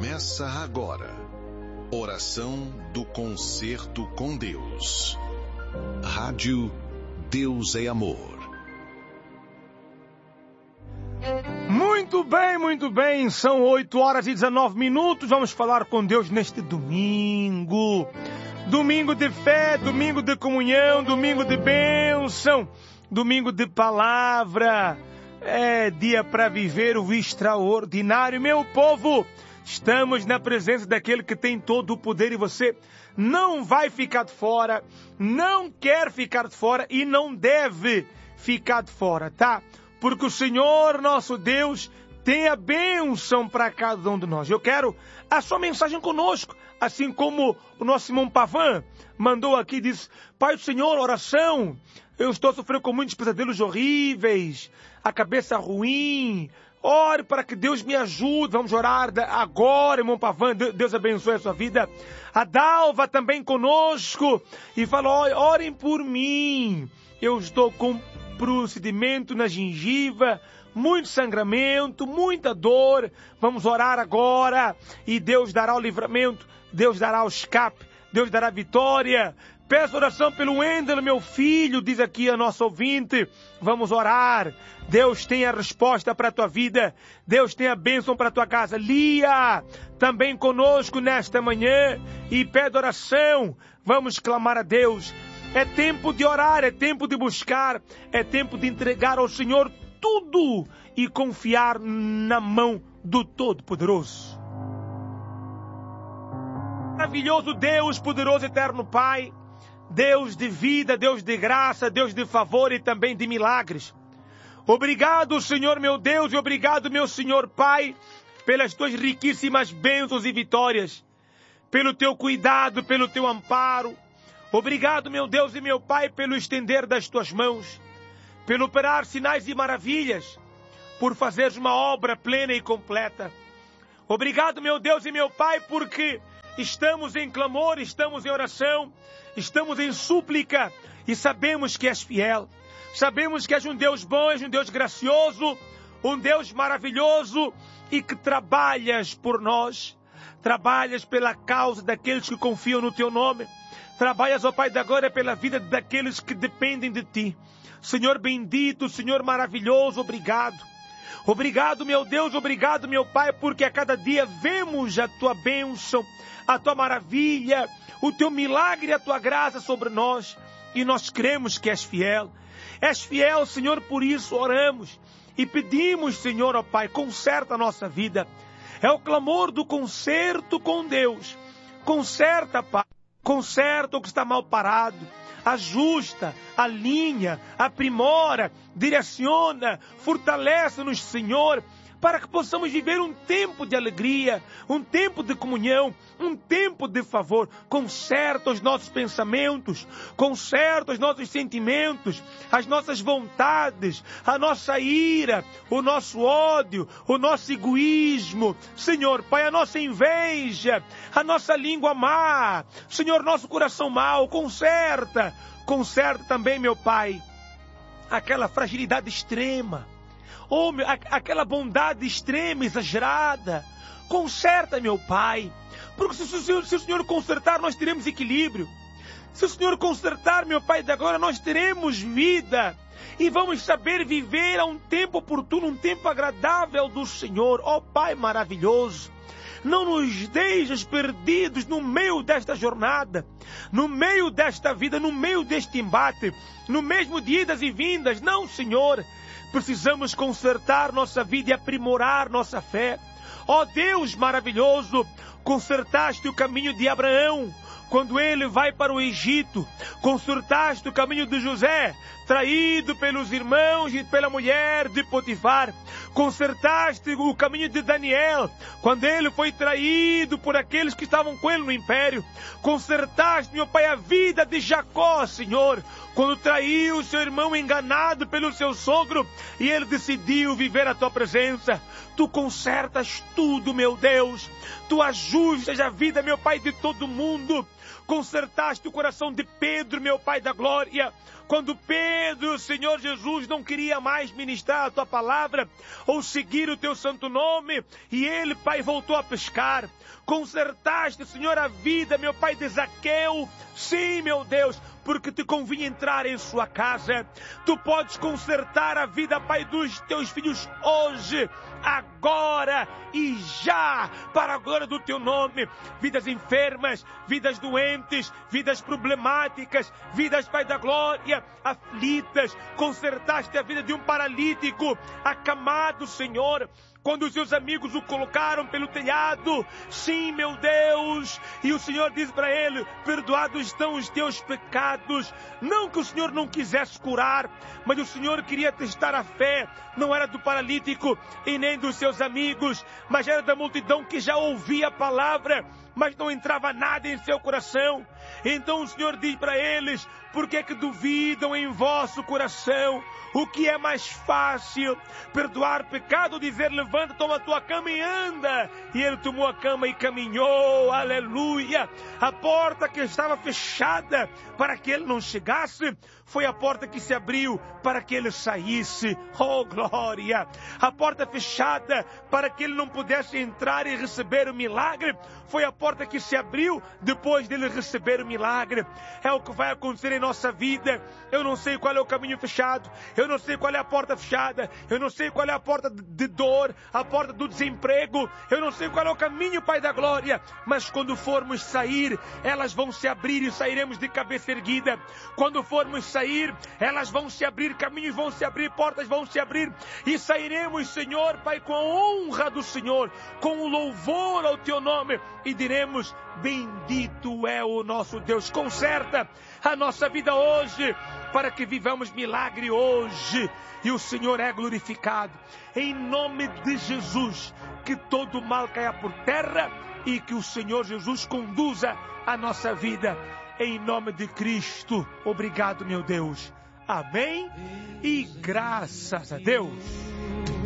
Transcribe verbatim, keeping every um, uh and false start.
Começa agora. Oração do Concerto com Deus. Rádio Deus é Amor. Muito bem, muito bem. São oito horas e dezenove minutos. Vamos falar com Deus neste domingo. Domingo de fé, domingo de comunhão, domingo de bênção, domingo de palavra. É dia para viver o extraordinário. Meu povo, estamos na presença daquele que tem todo o poder e você não vai ficar de fora, não quer ficar de fora e não deve ficar de fora, tá? Porque o Senhor, nosso Deus, tem a bênção para cada um de nós. Eu quero a sua mensagem conosco, assim como o nosso irmão Pavan mandou aqui, disse: Pai do Senhor, oração, eu estou sofrendo com muitos pesadelos horríveis, a cabeça ruim, ore para que Deus me ajude. Vamos orar agora, irmão Pavan, Deus abençoe a sua vida. A Dalva também conosco e falou: orem por mim, eu estou com procedimento na gengiva, muito sangramento, muita dor. Vamos orar agora e Deus dará o livramento, Deus dará o escape, Deus dará a vitória. Peço oração pelo Wendel, meu filho, diz aqui a nossa ouvinte. Vamos orar. Deus tem a resposta para a tua vida. Deus tem a bênção para a tua casa. Lia, também conosco nesta manhã e pede oração. Vamos clamar a Deus. É tempo de orar, é tempo de buscar, é tempo de entregar ao Senhor tudo e confiar na mão do Todo-Poderoso. Maravilhoso Deus, poderoso eterno Pai, Deus de vida, Deus de graça, Deus de favor e também de milagres. Obrigado, Senhor meu Deus, e obrigado, meu Senhor Pai, pelas tuas riquíssimas bênçãos e vitórias, pelo teu cuidado, pelo teu amparo. Obrigado, meu Deus e meu Pai, pelo estender das tuas mãos, pelo operar sinais e maravilhas, por fazeres uma obra plena e completa. Obrigado, meu Deus e meu Pai, porque estamos em clamor, estamos em oração, estamos em súplica e sabemos que és fiel. Sabemos que és um Deus bom, és um Deus gracioso, um Deus maravilhoso e que trabalhas por nós. Trabalhas pela causa daqueles que confiam no teu nome. Trabalhas, ó Pai da glória, pela vida daqueles que dependem de ti. Senhor bendito, Senhor maravilhoso, obrigado. Obrigado, meu Deus, obrigado, meu Pai, porque a cada dia vemos a tua bênção, a tua maravilha, o teu milagre, a tua graça sobre nós. E nós cremos que és fiel. És fiel, Senhor, por isso oramos e pedimos, Senhor, ó Pai, conserta a nossa vida. É o clamor do concerto com Deus. Conserta, Pai. Conserta o que está mal parado, ajusta, alinha, aprimora, direciona, fortalece-nos, Senhor, para que possamos viver um tempo de alegria, um tempo de comunhão, um tempo de favor. Conserta os nossos pensamentos, conserta os nossos sentimentos, as nossas vontades, a nossa ira, o nosso ódio, o nosso egoísmo. Senhor, Pai, a nossa inveja, a nossa língua má, Senhor, nosso coração mau. Conserta, conserta também, meu Pai, aquela fragilidade extrema, Oh, meu, aquela bondade extrema, exagerada. Conserta, meu Pai. Porque se, se, se o Senhor consertar, nós teremos equilíbrio. Se o Senhor consertar, meu Pai da glória, nós teremos vida. E vamos saber viver a um tempo oportuno, um tempo agradável do Senhor. Ó Pai maravilhoso, não nos deixes perdidos no meio desta jornada, no meio desta vida, no meio deste embate, no mesmo de idas e vindas. Não, Senhor. Precisamos consertar nossa vida e aprimorar nossa fé. Ó Deus maravilhoso, consertaste o caminho de Abraão quando ele vai para o Egito. Consertaste o caminho de José, traído pelos irmãos e pela mulher de Potifar. Consertaste o caminho de Daniel quando ele foi traído por aqueles que estavam com ele no império. Consertaste, meu Pai, a vida de Jacó, Senhor, quando traiu seu irmão enganado pelo seu sogro e ele decidiu viver a tua presença. Tu consertas tudo, meu Deus. Tu ajustas a vida, meu Pai, de todo mundo. Consertaste o coração de Pedro, meu Pai da glória, Quando Pedro, Senhor Jesus, não queria mais ministrar a tua palavra ou seguir o teu santo nome, e ele, Pai, voltou a pescar. Consertaste, Senhor, a vida, meu Pai, de Zaqueu. Sim, meu Deus, porque te convinha entrar em sua casa. Tu podes consertar a vida, Pai, dos teus filhos hoje, agora e já, para a glória do teu nome. Vidas enfermas, vidas doentes, vidas problemáticas, vidas, Pai da glória, aflitas. Consertaste a vida de um paralítico acamado, Senhor, quando os seus amigos o colocaram pelo telhado. Sim, meu Deus. E o Senhor diz para ele: perdoados estão os teus pecados. Não que o Senhor não quisesse curar, mas o Senhor queria testar a fé. Não era do paralítico e nem dos seus amigos, mas era da multidão que já ouvia a palavra, mas não entrava nada em seu coração. Então o Senhor diz para eles: por que que duvidam em vosso coração? O que é mais fácil? Perdoar pecado ou dizer: levanta, toma a tua cama e anda? E ele tomou a cama e caminhou. Aleluia! A porta que estava fechada para que ele não chegasse, foi a porta que se abriu para que ele saísse. Oh, glória! A porta fechada para que ele não pudesse entrar e receber o milagre, foi a porta que se abriu depois dele receber o milagre. É o que vai acontecer em nossa vida. Eu não sei qual é o caminho fechado, eu não sei qual é a porta fechada, eu não sei qual é a porta de dor, a porta do desemprego, eu não sei qual é o caminho, Pai da glória, mas quando formos sair, elas vão se abrir e sairemos de cabeça erguida. Quando formos sair, elas vão se abrir, caminhos vão se abrir, portas vão se abrir, e sairemos, Senhor, Pai, com a honra do Senhor, com o louvor ao teu nome, e diremos: bendito é o nosso Deus. Conserta a nossa vida hoje, para que vivamos milagre hoje, e o Senhor é glorificado. Em nome de Jesus, que todo mal caia por terra, e que o Senhor Jesus conduza a nossa vida. Em nome de Cristo, obrigado, meu Deus. Amém e graças a Deus.